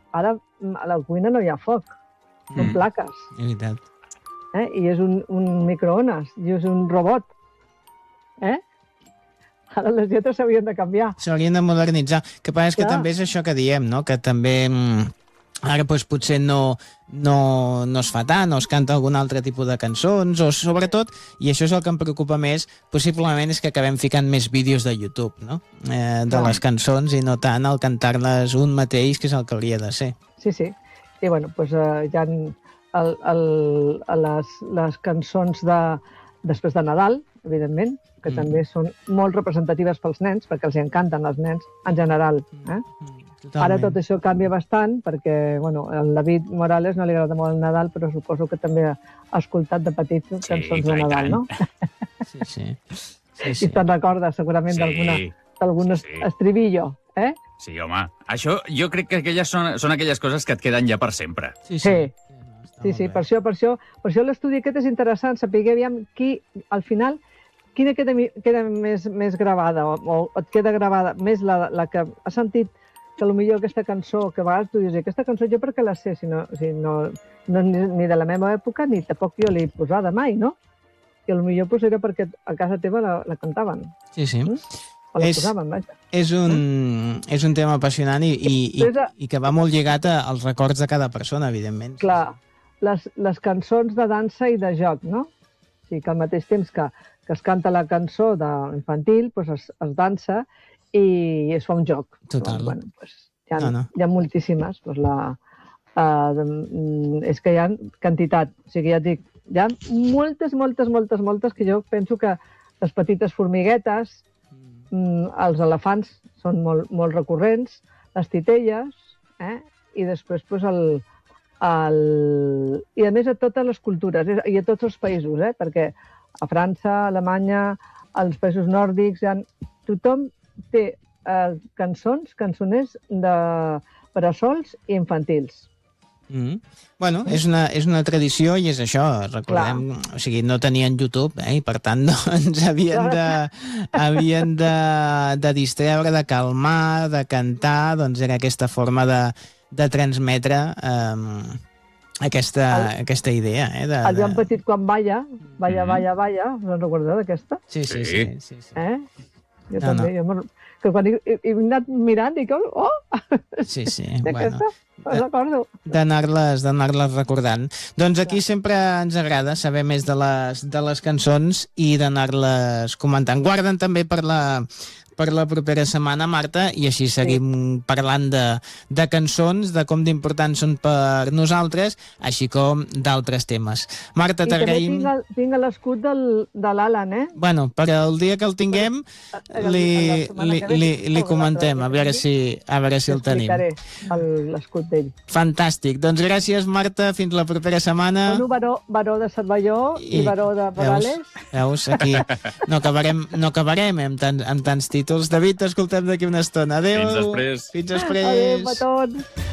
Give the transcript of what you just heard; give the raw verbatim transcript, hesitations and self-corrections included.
ara a la cuina no hi ha foc, són Mm. plaques. És veritat. Eh? I és un, un microones, i és un robot. Eh? Ara les dietes s'haurien de canviar. S'haurien de modernitzar. El que passa és que Clar. també és això que diem, no? Que també mm, ara doncs, potser no, no, no es fa tant, o es canta algun altre tipus de cançons, o sobretot, i això és el que em preocupa més, possiblement és que acabem ficant més vídeos de YouTube, no? Eh, de Clar. les cançons i no tant el cantar-les un mateix, que és el que hauria de ser. Sí, sí. I bueno, doncs, eh, hi ha el, el, les, les cançons de, després de Nadal, evidentment, que Mm. també són molt representatives pels nens, perquè els encanten els nens en general. Eh? Totalment. Ara tot això canvia bastant, perquè bueno, el David Morales no li agrada molt el Nadal, però suposo que també ha escoltat de petit Sí, cançons clar, de i Nadal, tant. no? Sí, sí. sí, I sí. te'n recordes segurament Sí, d'alguna d'algun sí, sí. estribillo, eh? Sí, home. Això, jo crec que aquelles són, són aquelles coses que et queden ja per sempre. Sí, Sí. no, està Sí, molt sí, bé. per això, per això, per això l'estudi aquest és interessant, saber aviam qui, al final, quina queda, mi- queda més, més gravada, o, o et queda gravada més la, la que has sentit que potser aquesta cançó, que a vegades tu dius, aquesta cançó jo perquè la sé, si no, si no, no ni, ni de la meva època, ni tampoc jo l'he posada mai, no? I potser pues, era perquè a casa teva la, la cantaven, Sí, sí. Mm? o la És- posaven, vaja. És un, és un tema apassionant i, i, i, És a- i que va molt lligat a- als records de cada persona, evidentment. Clar, les, les cançons de dansa i de joc, no? O sigui que al mateix temps que, que es canta la cançó de infantil, doncs es, es dansa i es fa un joc. Total. Doncs, bueno, doncs hi, ha, No, no. hi ha moltíssimes. Doncs la, uh, és que hi ha quantitat. O sigui, ja et dic, hi ha moltes, moltes, moltes, moltes que jo penso que les petites formiguetes, mm, els elefants són molt, molt recurrents, les titelles, eh? I després doncs, el, el... I a més a totes les cultures, eh, i a tots els països, eh? Perquè a França, a Alemanya, als països nòrdics, hi ha... tothom té eh, cançons, cançoners de bressols i infantils. Mm. Bueno, és una, és una tradició i és això, recordem, o sigui, no tenien YouTube, eh, i per tant no, ens havien de, havien de, de distreure, de calmar, de cantar, doncs era aquesta forma de, de transmetre eh, aquesta, El- aquesta idea. Eh, de, El Joan de... Petit quan balla, balla, Mhm. balla, balla, us en recordeu d'aquesta? Sí, sí, Sí. sí. sí, sí. Eh? Jo No, també, jo me'n- que quan he, he, he anat mirant, dic, oh, sí, sí. d'aquesta, Bueno, me'n recordo. d'anar-les d'anar-les recordant. Doncs aquí sempre ens agrada saber més de les, de les cançons i d'anar-les comentant. Guarden també per la, per la propera setmana, Marta, i així seguim parlant de, de cançons, de com d'importants són per nosaltres, així com d'altres temes. Marta, I també t'agraïm... tinc el- tinc l'escut del, de l'Alan, eh? Bueno, per el dia que el tinguem La li, setmana li, que ve li, tinc li alguna comentem, altra a veure si, a veure si el tenim. Explicaré el- l'escut d'ell. Fantàstic. Doncs gràcies, Marta. Fins la propera setmana. Bueno, baró, baró de Cervelló i, I- baró de Morales. Veus, veus aquí no acabarem, no acabarem amb, tant, amb tants títols. David, t'escoltem d'aquí una estona. Adéu. Fins després. Fins després. Adéu, petons.